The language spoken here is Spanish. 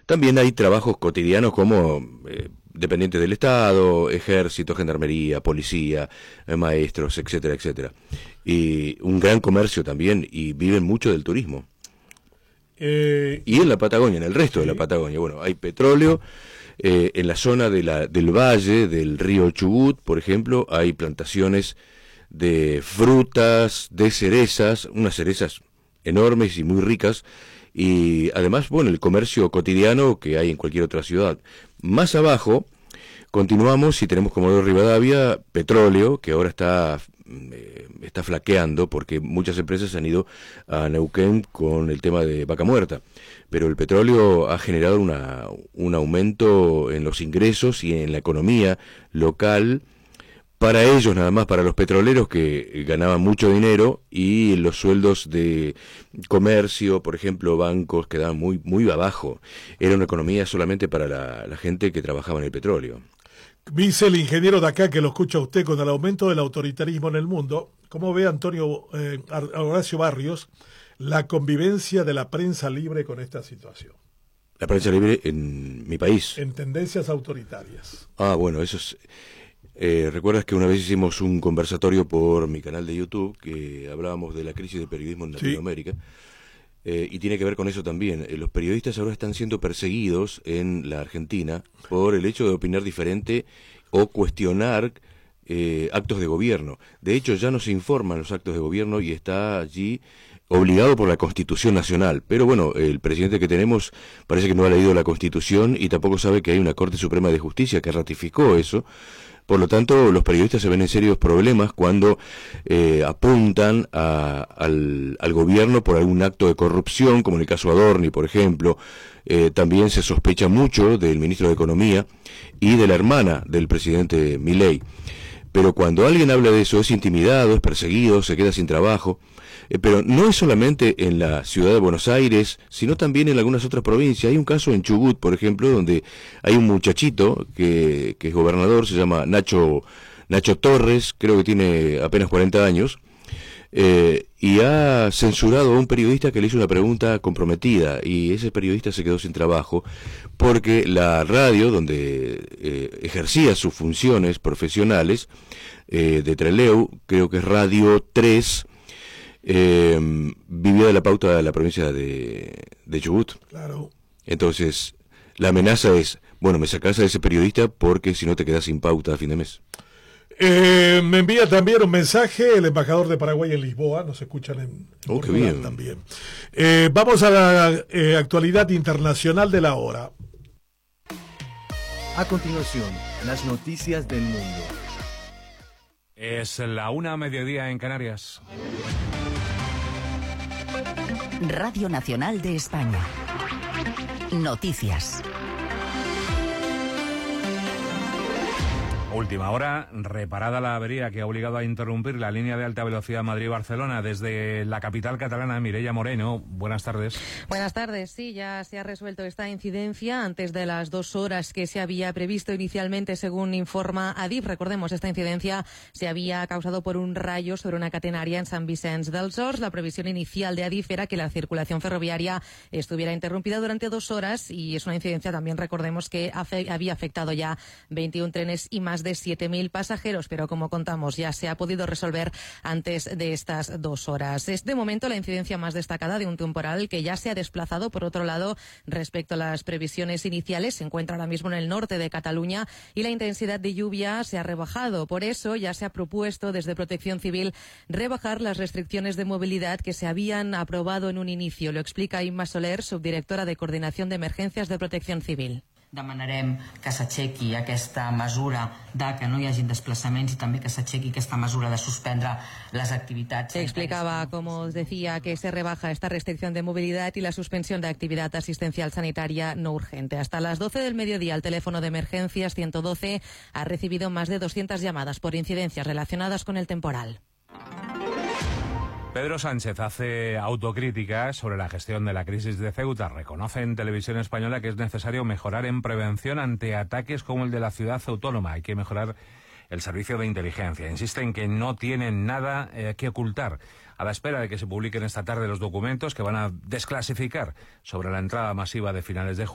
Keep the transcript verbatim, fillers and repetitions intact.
También hay trabajos cotidianos como eh, dependientes del Estado, ejército, gendarmería, policía, eh, maestros, etcétera, etcétera. Y un gran comercio también, y viven mucho del turismo. Eh, y en la Patagonia, en el resto sí. de la Patagonia, bueno, hay petróleo, eh, en la zona de la, del valle, del río Chubut, por ejemplo, hay plantaciones de frutas, de cerezas, unas cerezas enormes y muy ricas, y además, bueno, el comercio cotidiano que hay en cualquier otra ciudad. Más abajo, continuamos y tenemos Comodoro Rivadavia, petróleo, que ahora está, eh, está flaqueando porque muchas empresas han ido a Neuquén con el tema de vaca muerta. Pero el petróleo ha generado una, un aumento en los ingresos y en la economía local, para ellos nada más, para los petroleros que ganaban mucho dinero, y los sueldos de comercio, por ejemplo, bancos, quedaban muy, muy abajo. Era una economía solamente para la, la gente que trabajaba en el petróleo. Dice el ingeniero de acá, que lo escucha usted, con el aumento del autoritarismo en el mundo, ¿cómo ve Antonio eh, Horacio Barrios la convivencia de la prensa libre con esta situación? La prensa libre en mi país. En tendencias autoritarias. Ah, bueno, eso es... Eh, ¿Recuerdas que una vez hicimos un conversatorio por mi canal de YouTube que hablábamos de la crisis del periodismo en Latinoamérica? Sí. Eh, y tiene que ver con eso también. Eh, los periodistas ahora están siendo perseguidos en la Argentina por el hecho de opinar diferente o cuestionar eh, actos de gobierno. De hecho, ya no se informan los actos de gobierno y está allí obligado por la Constitución Nacional. Pero bueno, el presidente que tenemos parece que no ha leído la Constitución y tampoco sabe que hay una Corte Suprema de Justicia que ratificó eso. Por lo tanto, los periodistas se ven en serios problemas cuando eh, apuntan a, al, al gobierno por algún acto de corrupción, como en el caso Adorni, por ejemplo. Eh, también se sospecha mucho del ministro de Economía y de la hermana del presidente Milei. Pero cuando alguien habla de eso, es intimidado, es perseguido, se queda sin trabajo. Eh, pero no es solamente en la ciudad de Buenos Aires, sino también en algunas otras provincias. Hay un caso en Chubut, por ejemplo, donde hay un muchachito que, que es gobernador, se llama Nacho, Nacho Torres, creo que tiene apenas cuarenta años, eh, y ha censurado a un periodista que le hizo una pregunta comprometida, y ese periodista se quedó sin trabajo porque la radio donde eh, ejercía sus funciones profesionales, eh, de Trelew, creo que es Radio tres, Eh, vivía de la pauta de la provincia de, de Chubut. Claro. Entonces, la amenaza es, bueno, me sacás a ese periodista porque si no te quedas sin pauta a fin de mes. Eh, me envía también un mensaje el embajador de Paraguay en Lisboa, nos escuchan en, en oh, Portugal qué bien. también. Eh, vamos a la eh, actualidad internacional de la hora. A continuación, las noticias del mundo. Es la una a mediodía en Canarias. Radio Nacional de España. Noticias. Última hora, reparada la avería que ha obligado a interrumpir la línea de alta velocidad Madrid-Barcelona desde la capital catalana. Mireia Moreno, buenas tardes. Buenas tardes, sí, ya se ha resuelto esta incidencia antes de las dos horas que se había previsto inicialmente, según informa Adif. Recordemos, esta incidencia se había causado por un rayo sobre una catenaria en Sant Vicenç dels Horts. La previsión inicial de Adif era que la circulación ferroviaria estuviera interrumpida durante dos horas y es una incidencia también, recordemos, que afe- había afectado ya veintiún trenes y más de siete mil pasajeros, pero como contamos ya se ha podido resolver antes de estas dos horas. Es de momento la incidencia más destacada de un temporal que ya se ha desplazado. Por otro lado, respecto a las previsiones iniciales, se encuentra ahora mismo en el norte de Cataluña y la intensidad de lluvia se ha rebajado. Por eso ya se ha propuesto desde Protección Civil rebajar las restricciones de movilidad que se habían aprobado en un inicio. Lo explica Imma Soler, subdirectora de Coordinación de Emergencias de Protección Civil. Demanarem que s'aixequi aquesta mesura de que no hi hagin desplaçaments i també que s'aixequi aquesta mesura de suspendre les activitats. Se explicaba, como os decía, que se rebaja esta restricción de movilidad y la suspensión de actividad asistencial sanitaria no urgente. Hasta las doce del mediodía, el teléfono de emergencias ciento doce ha recibido más de doscientas llamadas por incidencias relacionadas con el temporal. Pedro Sánchez hace autocrítica sobre la gestión de la crisis de Ceuta. Reconoce en Televisión Española que es necesario mejorar en prevención ante ataques como el de la ciudad autónoma. Hay que mejorar el servicio de inteligencia. Insiste en que no tienen nada eh, que ocultar. A la espera de que se publiquen esta tarde los documentos que van a desclasificar sobre la entrada masiva de finales de julio.